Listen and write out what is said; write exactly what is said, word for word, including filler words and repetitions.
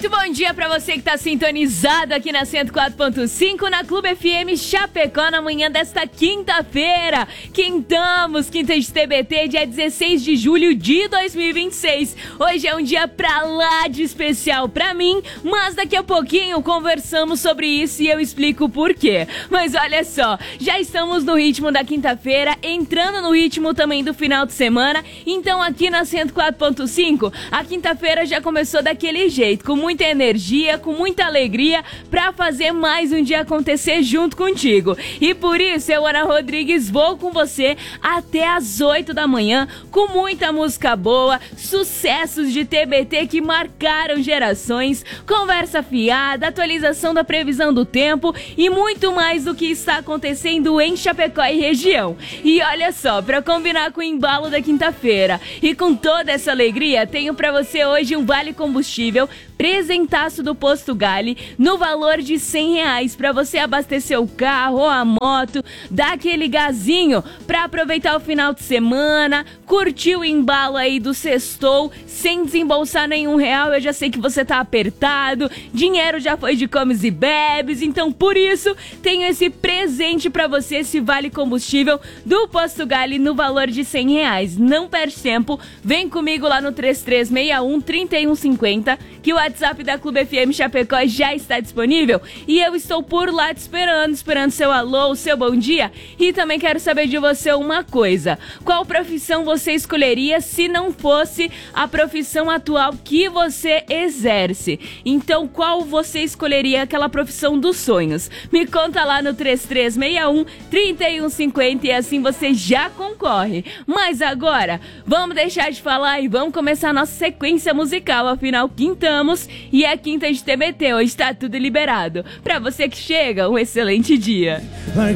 Muito bom dia pra você que tá sintonizado aqui na cento e quatro ponto cinco, na Clube F M Chapecó, na manhã desta quinta-feira. Quintamos, quinta de T B T, dia dezesseis de julho de dois mil e vinte e seis. Hoje é um dia pra lá de especial pra mim, mas daqui a pouquinho conversamos sobre isso e eu explico por quê. Mas olha só, já estamos no ritmo da quinta-feira, entrando no ritmo também do final de semana. Então aqui na cento e quatro ponto cinco, a quinta-feira já começou daquele jeito, com muita energia, com muita alegria, pra fazer mais um dia acontecer junto contigo. E por isso eu, Ana Rodrigues, vou com você até às oito da manhã, com muita música boa, sucessos de T B T que marcaram gerações, conversa fiada, atualização da previsão do tempo e muito mais do que está acontecendo em Chapecó e região. E olha só, pra combinar com o embalo da quinta-feira e com toda essa alegria, tenho pra você hoje um vale combustível presentaço do Posto Gali no valor de cem reais para você abastecer o carro ou a moto, dar aquele gazinho para aproveitar o final de semana, curtir o embalo aí do sextou sem desembolsar nenhum real. Eu já sei que você tá apertado, dinheiro já foi de comes e bebes, então por isso tenho esse presente para você, esse vale combustível do Posto Gali no valor de cem reais. Não perde tempo, vem comigo lá no três três seis um, três um cinco zero, que o WhatsApp da Clube F M Chapecó já está disponível e eu estou por lá te esperando, esperando seu alô, seu bom dia. E também quero saber de você uma coisa: qual profissão você escolheria se não fosse a profissão atual que você exerce? Então qual você escolheria, aquela profissão dos sonhos? Me conta lá no três três seis um, três um cinco zero e assim você já concorre. Mas agora, vamos deixar de falar e vamos começar a nossa sequência musical, afinal quintamos e é quinta de T B T, hoje está tudo liberado. Pra você que chega, um excelente dia.